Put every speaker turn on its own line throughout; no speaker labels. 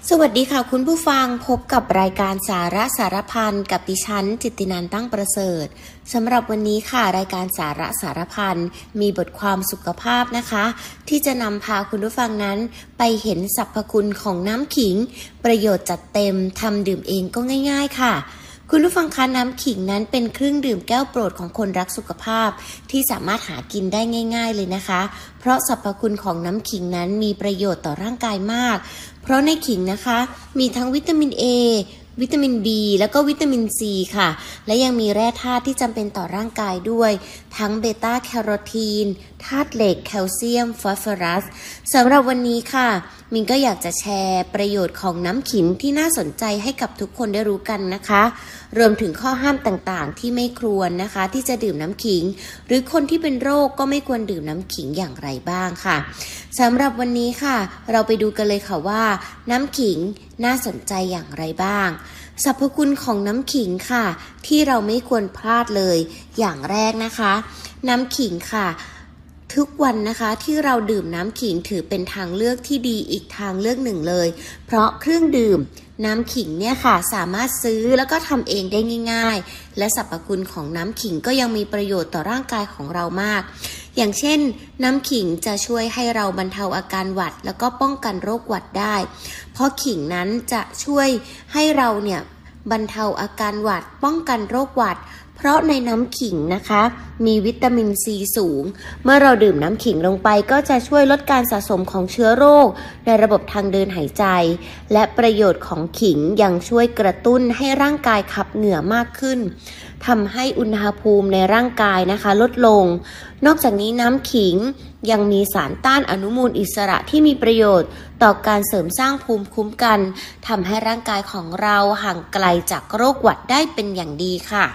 สวัสดีค่ะคุณผู้ฟังพบกับรายการสาระสารพันกับดิฉันจิตตินันท์ตั้งประเสริฐสำหรับวันนี้ค่ะรายการสาระสารพันมีบทความสุขภาพนะคะที่จะนำพาคุณผู้ฟังนั้นไปเห็นสรรพคุณของน้ำขิงประโยชน์จัดเต็มทำดื่มเองก็ง่ายๆค่ะคุณผู้ฟังคะน้ำขิงนั้นเป็นเครื่องดื่มแก้วโปรดของคนรักสุขภาพที่สามารถหากินได้ง่ายๆเลยนะคะเพราะสรรพคุณของน้ำขิงนั้นมีประโยชน์ต่อร่างกายมากเพราะในขิงนะคะมีทั้งวิตามิน A วิตามิน B แล้วก็วิตามิน C ค่ะและยังมีแร่ธาตุที่จำเป็นต่อร่างกายด้วยทั้งเบต้าแคโรทีนธาตุเหล็กแคลเซียมฟอสฟอรัสสำหรับวันนี้ค่ะมินก็อยากจะแชร์ประโยชน์ของน้ำขิงที่น่าสนใจให้กับทุกคนได้รู้กันนะคะรวมถึงข้อห้ามต่างๆที่ไม่ควรนะคะที่จะดื่มน้ำขิงหรือคนที่เป็นโรคก็ไม่ควรดื่มน้ำขิงอย่างไรบ้างค่ะสำหรับวันนี้ค่ะเราไปดูกันเลยค่ะว่าน้ำขิงน่าสนใจอย่างไรบ้างสรรพคุณของน้ำขิงค่ะที่เราไม่ควรพลาดเลยอย่างแรกนะคะน้ำขิงค่ะทุกวันนะคะที่เราดื่มน้ำขิงถือเป็นทางเลือกที่ดีอีกทางเลือกหนึ่งเลยเพราะเครื่องดื่มน้ำขิงเนี่ยค่ะสามารถซื้อแล้วก็ทำเองได้ง่ายๆและสรรพคุณของน้ำขิงก็ยังมีประโยชน์ต่อร่างกายของเรามากอย่างเช่นน้ำขิงจะช่วยให้เราบรรเทาอาการหวัดแล้วก็ป้องกันโรคหวัดได้เพราะขิงนั้นจะช่วยให้เราเนี่ยบรรเทาอาการหวัดป้องกันโรคหวัดเพราะในน้ำขิงนะคะมีวิตามินซีสูงเมื่อเราดื่มน้ำขิงลงไปก็จะช่วยลดการสะสมของเชื้อโรคในระบบทางเดินหายใจและประโยชน์ของขิงยังช่วยกระตุ้นให้ร่างกายขับเหงื่อมากขึ้นทำให้อุณหภูมิในร่างกายนะคะลดลงนอกจากนี้น้ำขิงยังมีสารต้านอนุมูลอิสระที่มีประโยชน์ต่อการเสริมสร้างภูมิคุ้มกันทำให้ร่างกายของเราห่างไกลจากโรคหวัดได้เป็นอย่างดีค่ะ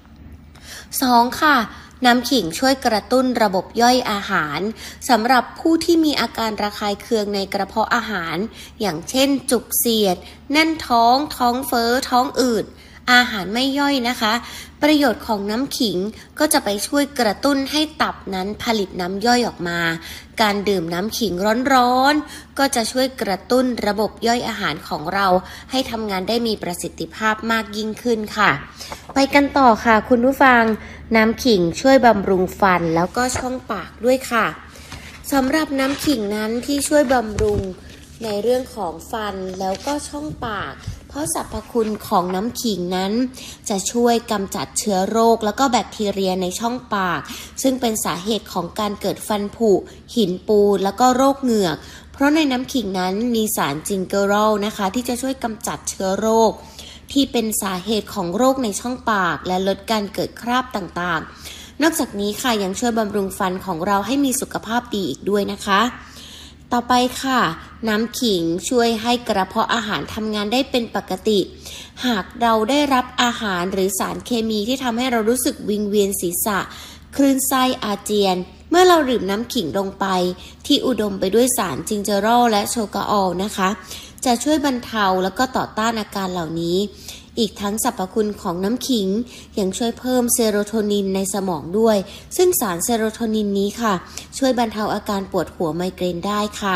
2ค่ะน้ำขิงช่วยกระตุ้นระบบย่อยอาหารสำหรับผู้ที่มีอาการระคายเคืองในกระเพาะอาหารอย่างเช่นจุกเสียดแน่นท้องท้องเฟ้อท้องอืดอาหารไม่ย่อยนะคะประโยชน์ของน้ำขิงก็จะไปช่วยกระตุ้นให้ตับนั้นผลิตน้ำย่อยออกมาการดื่มน้ำขิงร้อนๆก็จะช่วยกระตุ้นระบบย่อยอาหารของเราให้ทำงานได้มีประสิทธิภาพมากยิ่งขึ้นค่ะไปกันต่อค่ะคุณผู้ฟังน้ำขิงช่วยบำรุงฟันแล้วก็ช่องปากด้วยค่ะสำหรับน้ำขิงนั้นที่ช่วยบำรุงในเรื่องของฟันแล้วก็ช่องปากเพราะสรรพคุณของน้ำขิงนั้นจะช่วยกำจัดเชื้อโรคแล้วก็แบคทีเรียในช่องปากซึ่งเป็นสาเหตุของการเกิดฟันผุหินปูนแล้วก็โรคเหงือกเพราะในน้ำขิงนั้นมีสารจิงเกอโรลนะคะที่จะช่วยกำจัดเชื้อโรคที่เป็นสาเหตุของโรคในช่องปากและลดการเกิดคราบต่างๆนอกจากนี้ค่ะยังช่วยบำรุงฟันของเราให้มีสุขภาพดีอีกด้วยนะคะต่อไปค่ะน้ำขิงช่วยให้กระเพาะอาหารทำงานได้เป็นปกติหากเราได้รับอาหารหรือสารเคมีที่ทำให้เรารู้สึกวิงเวียนศีรษะคลื่นไส้อาเจียนเมื่อเราดื่มน้ำขิงลงไปที่อุดมไปด้วยสารจิงเจอโรลและโชกาออลนะคะจะช่วยบรรเทาแล้วก็ต่อต้านอาการเหล่านี้อีกทั้งสรรพคุณของน้ำขิงยังช่วยเพิ่มเซโรโทนินในสมองด้วยซึ่งสารเซโรโทนินนี้ค่ะช่วยบรรเทาอาการปวดหัวไมเกรนได้ค่ะ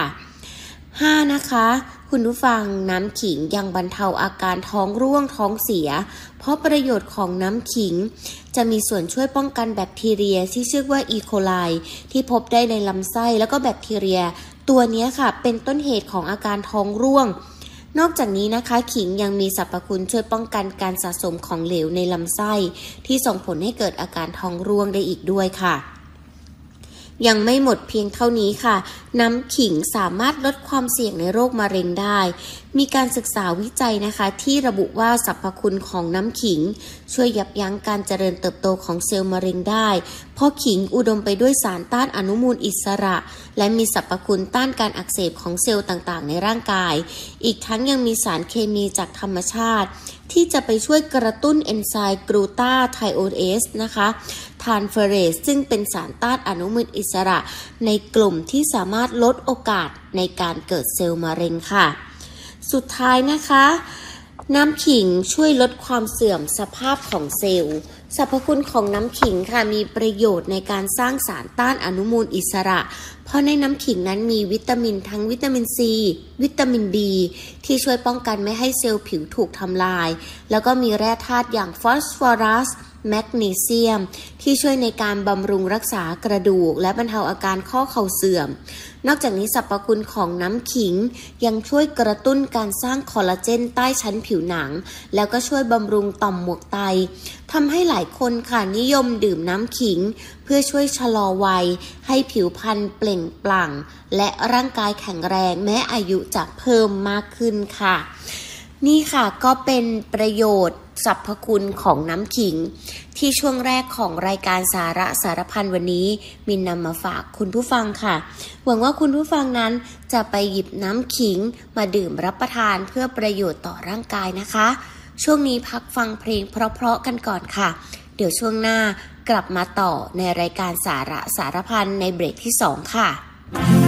5นะคะคุณผู้ฟังน้ำขิงยังบรรเทาอาการท้องร่วงท้องเสียเพราะประโยชน์ของน้ำขิงจะมีส่วนช่วยป้องกันแบคทีเรียที่ชื่อว่าอีโคไลที่พบได้ในลำไส้แล้วก็แบคทีเรียตัวนี้ค่ะเป็นต้นเหตุของอาการท้องร่วงนอกจากนี้นะคะขิงยังมีสรรพคุณช่วยป้องกันการสะสมของเหลวในลำไส้ที่ส่งผลให้เกิดอาการท้องร่วงได้อีกด้วยค่ะยังไม่หมดเพียงเท่านี้ค่ะน้ำขิงสามารถลดความเสี่ยงในโรคมะเร็งได้มีการศึกษาวิจัยนะคะที่ระบุว่าสรรพคุณของน้ำขิงช่วยยับยั้งการเจริญเติบโตของเซลล์มะเร็งได้เพราะขิงอุดมไปด้วยสารต้านอนุมูลอิสระและมีสรรพคุณต้านการอักเสบของเซลล์ต่างๆในร่างกายอีกทั้งยังมีสารเคมีจากธรรมชาติที่จะไปช่วยกระตุ้นเอนไซม์กลูตาไทโอเอสนะคะทรานสเฟอเรสซึ่งเป็นสารต้านอนุมูลอิสระในกลุ่มที่สามารถลดโอกาสในการเกิดเซลล์มะเร็งค่ะสุดท้ายนะคะน้ำขิงช่วยลดความเสื่อมสภาพของเซลล์สรรพคุณของน้ำขิงค่ะมีประโยชน์ในการสร้างสารต้านอนุมูลอิสระเพราะในน้ำขิงนั้นมีวิตามินทั้งวิตามินซีวิตามินดีที่ช่วยป้องกันไม่ให้เซลล์ผิวถูกทำลายแล้วก็มีแร่ธาตุอย่างฟอสฟอรัสแมกนีเซียมที่ช่วยในการบำรุงรักษากระดูกและบรรเทาอาการข้อเข่าเสื่อมนอกจากนี้สรรพคุณของน้ำขิงยังช่วยกระตุ้นการสร้างคอลลาเจนใต้ชั้นผิวหนังแล้วก็ช่วยบำรุงต่อมหมวกไตทำให้หลายคนค่ะนิยมดื่มน้ำขิงเพื่อช่วยชะลอวัยให้ผิวพรรณเปล่งปลั่งและร่างกายแข็งแรงแม้อายุจะเพิ่มมากขึ้นค่ะนี่ค่ะก็เป็นประโยชน์สรรพคุณของน้ำขิงที่ช่วงแรกของรายการสาระสารพันวันนี้มินนำมาฝากคุณผู้ฟังค่ะหวังว่าคุณผู้ฟังนั้นจะไปหยิบน้ำขิงมาดื่มรับประทานเพื่อประโยชน์ต่อร่างกายนะคะช่วงนี้พักฟังเพลงเพราะๆกันก่อนค่ะเดี๋ยวช่วงหน้ากลับมาต่อในรายการสาระสารพันในเบรกที่ 2 ค่ะ